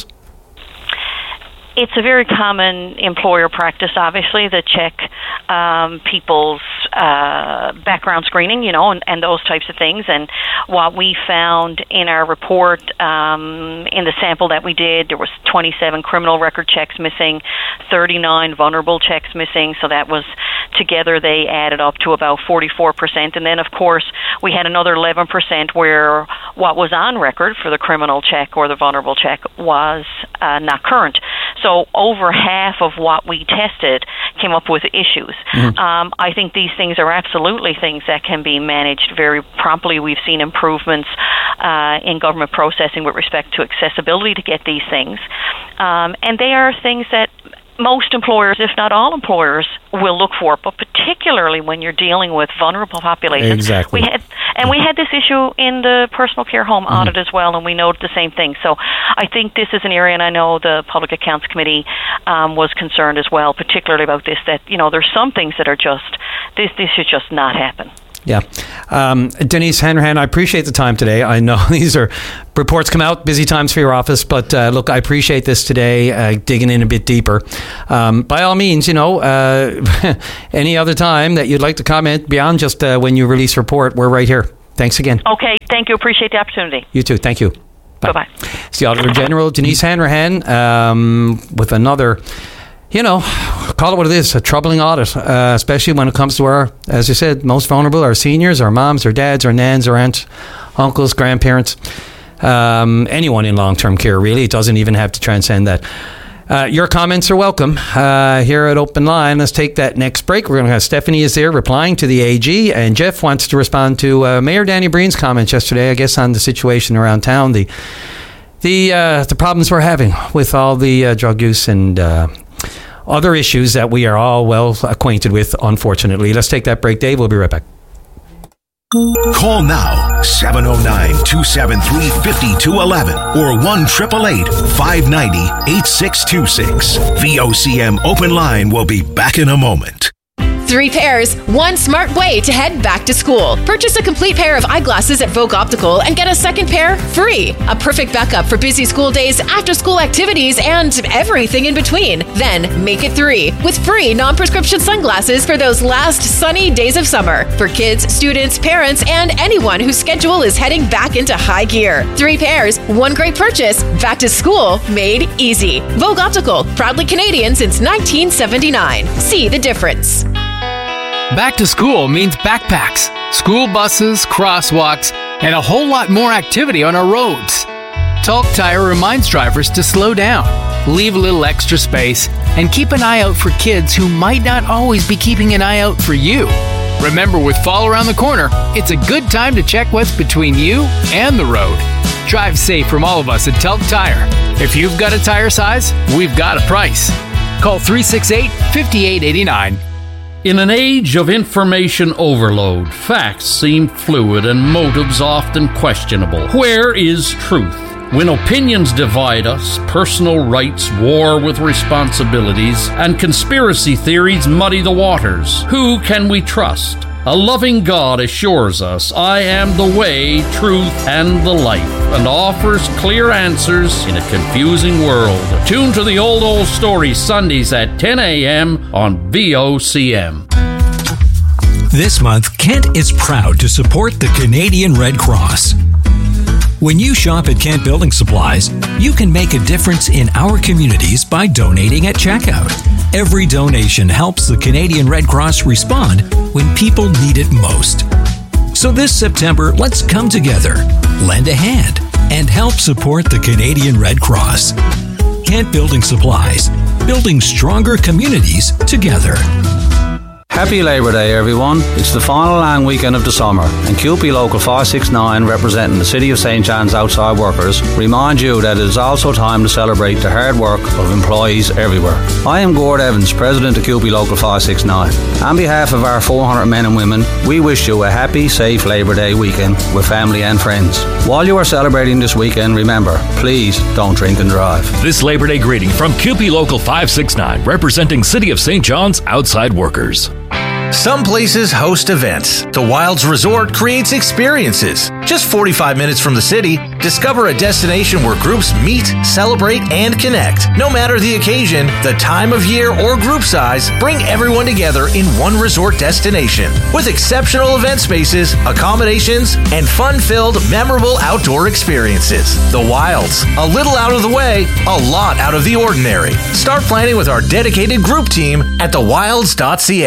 It's a very common employer practice, obviously, to check um, people's uh, background screening, you know, and, and those types of things. And what we found in our report, um, in the sample that we did, there was twenty-seven criminal record checks missing, thirty-nine vulnerable checks missing. So that was, together, they added up to about forty-four percent. And then, of course, we had another eleven percent where what was on record for the criminal check or the vulnerable check was uh, not current. So over half of what we tested came up with issues. Mm-hmm. Um, I think these things are absolutely things that can be managed very promptly. We've seen improvements uh, in government processing with respect to accessibility to get these things. Um, and they are things that most employers, if not all employers, will look for, but particularly when you're dealing with vulnerable populations. Exactly. We had, and we had this issue in the personal care home mm-hmm. audit as well, and we noted the same thing. So I think this is an area, and I know the Public Accounts Committee um, was concerned as well, particularly about this, that, you know, there's some things that are just, this, this should just not happen. Yeah. Um, Denise Hanrahan, I appreciate the time today. I know these are reports come out, busy times for your office, but uh, look, I appreciate this today, uh, digging in a bit deeper. Um, by all means, you know, uh, any other time that you'd like to comment beyond just uh, when you release a report, we're right here. Thanks again. Okay. Thank you. Appreciate the opportunity. You too. Thank you. Bye. Bye-bye. It's the Auditor General, Denise Hanrahan, um, with another... You know, call it what it is, a troubling audit, uh, especially when it comes to our, as you said, most vulnerable, our seniors, our moms, our dads, our nans, our aunts, uncles, grandparents, um, anyone in long-term care, really. It doesn't even have to transcend that. Uh, your comments are welcome uh, here at Open Line. Let's take that next break. We're going to have Stephanie is there replying to the A G, and Jeff wants to respond to uh, Mayor Danny Breen's comments yesterday, I guess, on the situation around town, the the uh, the problems we're having with all the uh, drug use and uh, other issues that we are all well acquainted with, unfortunately. Let's take that break, Dave. We'll be right back. Call now, seven oh nine, two seven three, five two one one or one eight eight eight, five nine zero, eight six two six. V O C M Open Line will be back in a moment. Three pairs, one smart way to head back to school. Purchase a complete pair of eyeglasses at Vogue Optical and get a second pair free. A perfect backup for busy school days, after-school activities, and everything in between. Then make it three with free non-prescription sunglasses for those last sunny days of summer for kids, students, parents, and anyone whose schedule is heading back into high gear. Three pairs, one great purchase. Back to school made easy. Vogue Optical, proudly Canadian since nineteen seventy-nine. See the difference. Back to school means backpacks, school buses, crosswalks, and a whole lot more activity on our roads. Talk Tire reminds drivers to slow down, leave a little extra space, and keep an eye out for kids who might not always be keeping an eye out for you. Remember, with fall around the corner, it's a good time to check what's between you and the road. Drive safe from all of us at Talc Tire. If you've got a tire size, we've got a price. Call three six eight, five eight eight nine. In an age of information overload, facts seem fluid and motives often questionable. Where is truth? When opinions divide us, personal rights war with responsibilities, and conspiracy theories muddy the waters, who can we trust? A loving God assures us, I am the way, truth, and the life, and offers clear answers in a confusing world. Tune to the Old Old Story Sundays at ten a.m. on V O C M. This month, Kent is proud to support the Canadian Red Cross. When you shop at Kent Building Supplies, you can make a difference in our communities by donating at checkout. Every donation helps the Canadian Red Cross respond when people need it most. So this September, let's come together, lend a hand, and help support the Canadian Red Cross. Kent Building Supplies, building stronger communities together. Happy Labour Day, everyone. It's the final long weekend of the summer, and Q P Local five six nine, representing the City of Saint John's outside workers, remind you that it is also time to celebrate the hard work of employees everywhere. I am Gord Evans, President of Q P Local five six nine. On behalf of our four hundred men and women, we wish you a happy, safe Labour Day weekend with family and friends. While you are celebrating this weekend, remember, please don't drink and drive. This Labour Day greeting from Q P Local five six nine, representing City of Saint John's outside workers. Some places host events. The Wilds Resort creates experiences. Just forty-five minutes from the city, discover a destination where groups meet, celebrate, and connect. No matter the occasion, the time of year, or group size, bring everyone together in one resort destination. With exceptional event spaces, accommodations, and fun-filled, memorable outdoor experiences. The Wilds. A little out of the way, a lot out of the ordinary. Start planning with our dedicated group team at the wilds dot c a.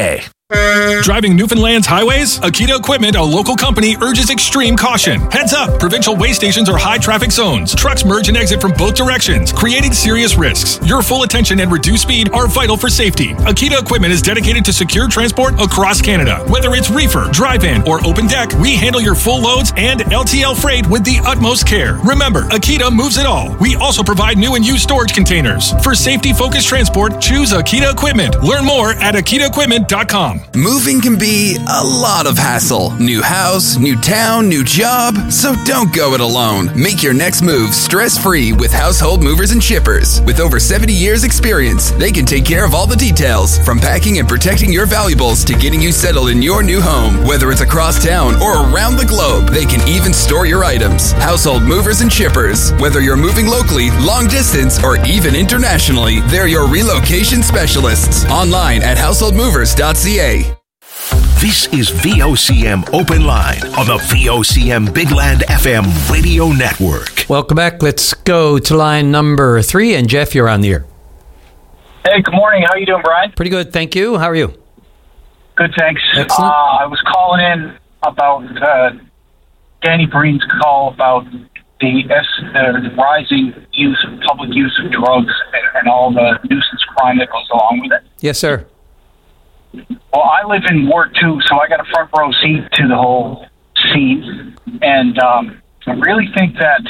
Driving Newfoundland's highways? Akita Equipment, a local company, urges extreme caution. Heads up! Provincial way stations are high traffic zones. Trucks merge and exit from both directions, creating serious risks. Your full attention and reduced speed are vital for safety. Akita Equipment is dedicated to secure transport across Canada. Whether it's reefer, drive-in, or open deck, we handle your full loads and L T L freight with the utmost care. Remember, Akita moves it all. We also provide new and used storage containers. For safety-focused transport, choose Akita Equipment. Learn more at akita equipment dot com. Moving can be a lot of hassle. New house, new town, new job. So don't go it alone. Make your next move stress-free with Household Movers and Shippers. With over seventy years experience, they can take care of all the details, from packing and protecting your valuables to getting you settled in your new home. Whether it's across town or around the globe, they can even store your items. Household Movers and Shippers. Whether you're moving locally, long distance, or even internationally, they're your relocation specialists. Online at household movers dot c a. This is V O C M Open Line on the V O C M Big Land F M radio network. Welcome back. Let's go to line number three. And Jeff, you're on the air. Hey, good morning. How are you doing, Brian? Pretty good, thank you. How are you? Good, thanks. Excellent. Uh, I was calling in about uh, Danny Breen's call about the, S- uh, the rising use of public use of drugs and, and all the nuisance crime that goes along with it. Yes, sir. Well, I live in Ward two, so I got a front row seat to the whole scene. And um, I really think that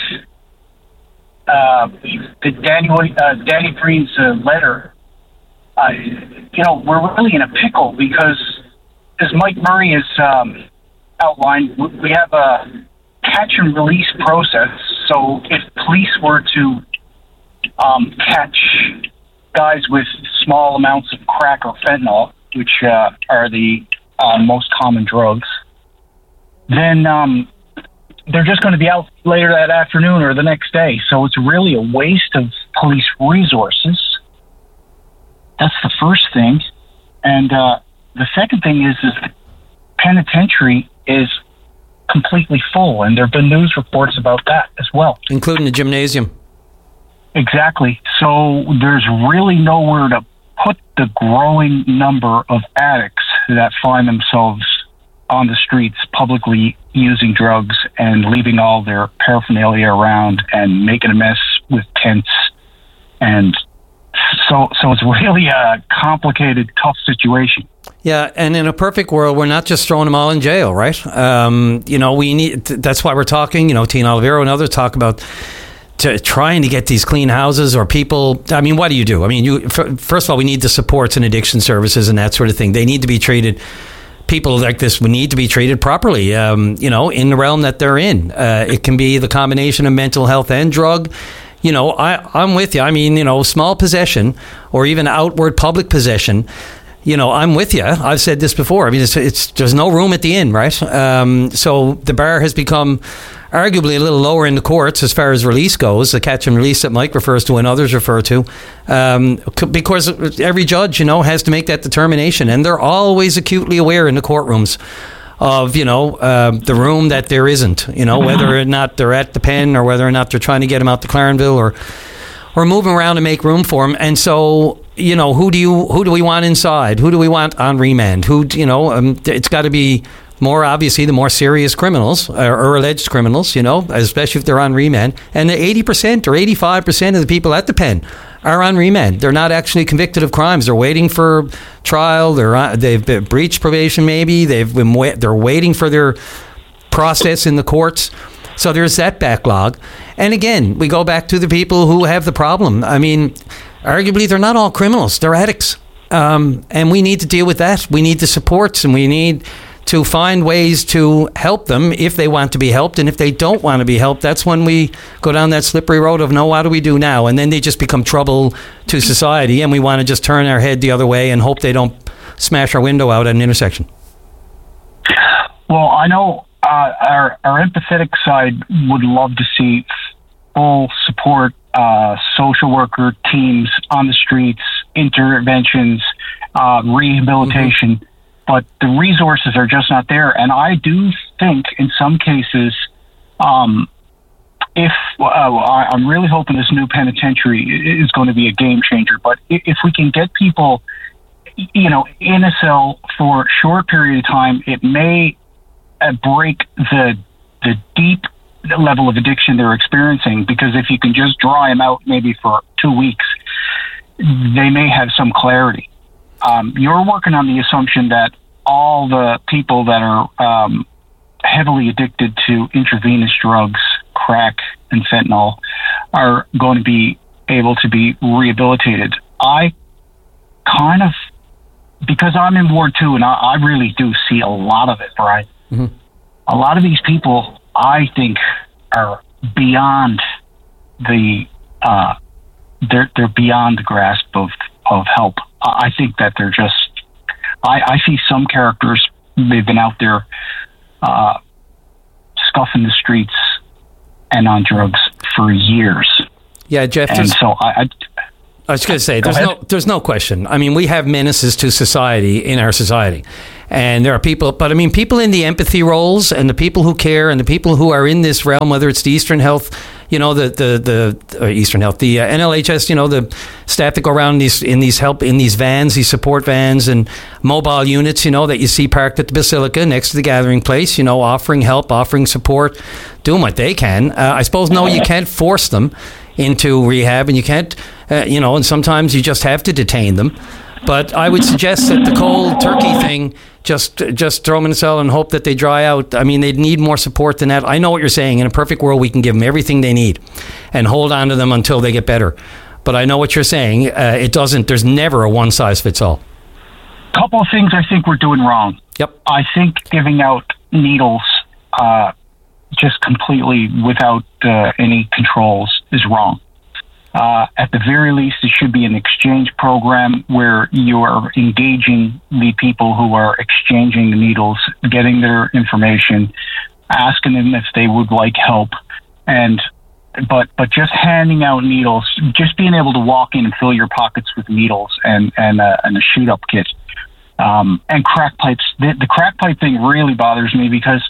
uh, the Danny, uh, Danny Breen's uh, letter, uh, you know, we're really in a pickle because, as Mike Murray has um, outlined, we have a catch and release process. So if police were to um, catch guys with small amounts of crack or fentanyl, which uh, are the uh, most common drugs, then um, they're just going to be out later that afternoon or the next day. So it's really a waste of police resources. That's the first thing. And uh, the second thing is, is the penitentiary is completely full, and there have been news reports about that as well. Including the gymnasium. Exactly. So there's really nowhere to put the growing number of addicts that find themselves on the streets publicly using drugs and leaving all their paraphernalia around and making a mess with tents. And so so it's really a complicated, tough situation. Yeah, and in a perfect world, we're not just throwing them all in jail, right? Um, you know, we need. That's why we're talking. You know, Tina Olivero and others talk about to trying to get these clean houses or people. I mean, what do you do? I mean, you first of all, we need the supports and addiction services and that sort of thing. They need to be treated. People like this would need to be treated properly. Um, you know, in the realm that they're in, uh, it can be the combination of mental health and drug. You know, I, I'm with you. I mean, you know, small possession or even outward public possession. You know, I'm with you. I've said this before. I mean, it's, it's there's no room at the inn, right? Um, so the bar has become arguably a little lower in the courts as far as release goes, the catch and release that Mike refers to and others refer to, um, because every judge, you know, has to make that determination. And they're always acutely aware in the courtrooms of, you know, uh, the room that there isn't, you know, whether or not they're at the pen or whether or not they're trying to get them out to Clarenville or or moving around to make room for them. And so, you know, who do you who do we want inside? Who do we want on remand? Who, you know, um, it's got to be more obviously the more serious criminals or, or alleged criminals, you know, especially if they're on remand. And the eighty percent or eighty-five percent of the people at the pen are on remand. They're not actually convicted of crimes. They're waiting for trial. They're on, they've been breached probation. Maybe they've been wa- they're waiting for their process in the courts. So there's that backlog. And again, we go back to the people who have the problem. I mean, arguably, they're not all criminals. They're addicts. Um, and we need to deal with that. We need the supports, and we need to find ways to help them if they want to be helped. And if they don't want to be helped, that's when we go down that slippery road of, no, what do we do now? And then they just become trouble to society, and we want to just turn our head the other way and hope they don't smash our window out at an intersection. Well, I know uh, our, our empathetic side would love to see full support, uh, social worker teams on the streets, interventions, uh, rehabilitation. Mm-hmm. But the resources are just not there. And I do think in some cases, um, if uh, I'm really hoping this new penitentiary is going to be a game changer, but if we can get people you know, in a cell for a short period of time, it may uh, break the the deep level of addiction they're experiencing, because if you can just dry them out maybe for two weeks, they may have some clarity. Um, you're working on the assumption that all the people that are um, heavily addicted to intravenous drugs, crack and fentanyl, are going to be able to be rehabilitated. I kind of, because I'm in Ward two, and I, I really do see a lot of it, Brian. Mm-hmm. A lot of these people, I think, are beyond the uh, they're they're beyond the grasp of, of help. I think that they're just. I, I see some characters. They've been out there uh, scuffing the streets and on drugs for years. Yeah, Jeff. And so I. I I was going to say, there's no, there's no question. I mean, we have menaces to society in our society, and there are people. But I mean, people in the empathy roles, and the people who care, and the people who are in this realm, whether it's the Eastern Health, you know, the the the uh, Eastern Health, the uh, N L H S, you know, the staff that go around these in these help in these vans, these support vans, and mobile units, you know, that you see parked at the Basilica next to the gathering place, you know, offering help, offering support, doing what they can. Uh, I suppose no, you can't force them into rehab, and you can't, uh, you know, and sometimes you just have to detain them. But I would suggest that the cold turkey thing, just just throw them in a cell and hope that they dry out. I mean, they need more support than that. I know what you're saying. In a perfect world, we can give them everything they need and hold on to them until they get better. But I know what you're saying. Uh, it doesn't, there's never a one size fits all. Couple of things I think we're doing wrong. Yep. I think giving out needles uh, just completely without uh, any controls is wrong. Uh, at the very least, it should be an exchange program where you are engaging the people who are exchanging the needles, getting their information, asking them if they would like help, and but but just handing out needles, just being able to walk in and fill your pockets with needles and and, uh, and a shoot up kit, um, and crack pipes. The, the crack pipe thing really bothers me because,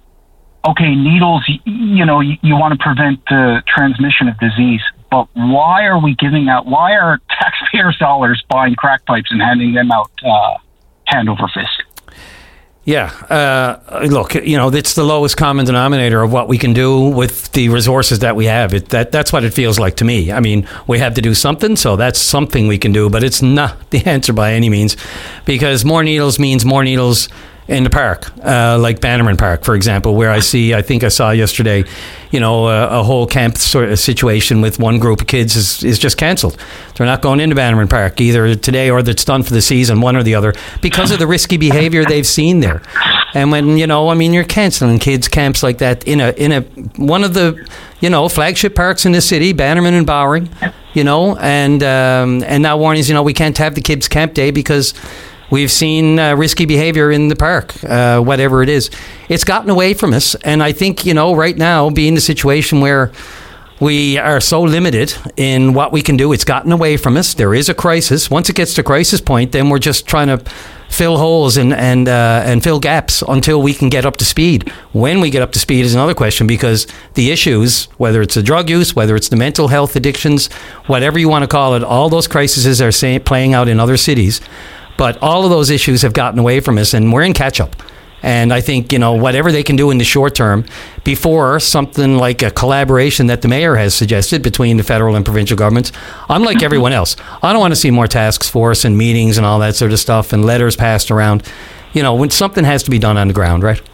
okay, needles, you, you know, you, you want to prevent the transmission of disease. But why are we giving out, why are taxpayers' dollars buying crack pipes and handing them out uh, hand over fist? Yeah. Uh, look, you know, it's the lowest common denominator of what we can do with the resources that we have. It, that That's what it feels like to me. I mean, we have to do something, so that's something we can do, but it's not the answer by any means, because more needles means more needles in the park, uh, like Bannerman Park, for example, where I see, I think I saw yesterday, you know, a, a whole camp sort of situation with one group of kids is, is just cancelled. They're not going into Bannerman Park either today or it's done for the season, one or the other, because of the risky behavior they've seen there. And when, you know, I mean, you're cancelling kids' camps like that in a, in a, one of the, you know, flagship parks in the city, Bannerman and Bowring, you know, and, um, and now warnings, you know, we can't have the kids' camp day because we've seen uh, risky behavior in the park, uh, whatever it is. It's gotten away from us. And I think, you know, right now, being the situation where we are so limited in what we can do, it's gotten away from us. There is a crisis. Once it gets to crisis point, then we're just trying to fill holes and and uh, and fill gaps until we can get up to speed. When we get up to speed is another question, because the issues, whether it's the drug use, whether it's the mental health addictions, whatever you want to call it, all those crises are say, playing out in other cities. But all of those issues have gotten away from us, and we're in catch-up. And I think, you know, whatever they can do in the short term, before something like a collaboration that the mayor has suggested between the federal and provincial governments, I'm like everyone else. I don't want to see more task force and meetings and all that sort of stuff and letters passed around. You know, when something has to be done on the ground, right?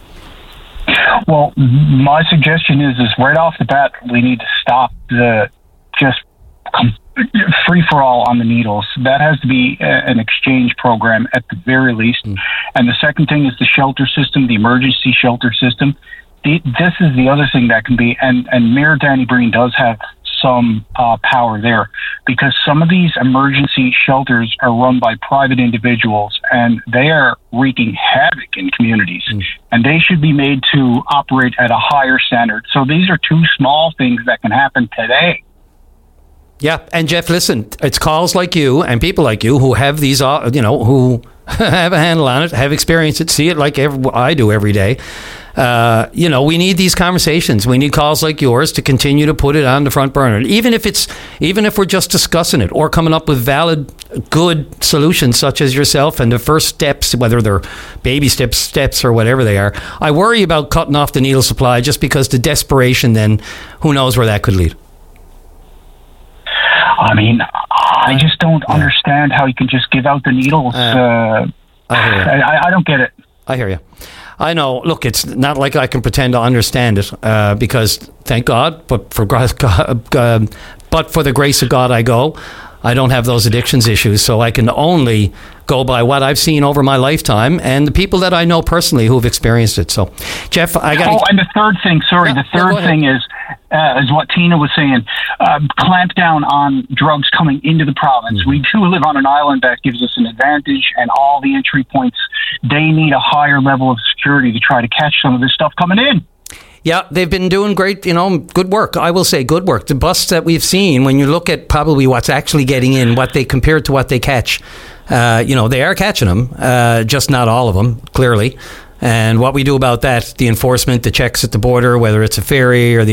Well, my suggestion is, is right off the bat, we need to stop the just free-for-all on the needles. That has to be a, an exchange program at the very least. Mm. And the second thing is the shelter system, the emergency shelter system. The, this is the other thing that can be, and, and Mayor Danny Breen does have some uh, power there, because some of these emergency shelters are run by private individuals, and they are wreaking havoc in communities, mm. and they should be made to operate at a higher standard. So these are two small things that can happen today. Yeah, and Jeff, listen, it's calls like you and people like you who have these, uh, you know, who have a handle on it, have experienced it, see it like every, I do every day. Uh, you know, we need these conversations. We need calls like yours to continue to put it on the front burner, even if it's, even if we're just discussing it or coming up with valid, good solutions, such as yourself and the first steps, whether they're baby steps, steps or whatever they are. I worry about cutting off the needle supply just because the desperation. Then, who knows where that could lead? I mean, I just don't yeah. understand how you can just give out the needles. Uh, uh, I, hear you. I, I don't get it. I hear you. I know. Look, it's not like I can pretend to understand it, uh, because thank God, but for God, uh, but for the grace of God, I go. I don't have those addictions issues, so I can only go by what I've seen over my lifetime and the people that I know personally who've experienced it. So, Jeff, I got. Oh, and the third thing, sorry, yeah, the third yeah, thing is, uh, is what Tina was saying. Uh, clamp down on drugs coming into the province. Mm-hmm. We do live on an island that gives us an advantage, and all the entry points. They need a higher level of security to try to catch some of this stuff coming in. Yeah, they've been doing great, you know, good work. I will say good work. The busts that we've seen, when you look at probably what's actually getting in, what they compared to what they catch, uh, you know, they are catching them, uh, just not all of them, clearly. And what we do about that, the enforcement, the checks at the border, whether it's a ferry or the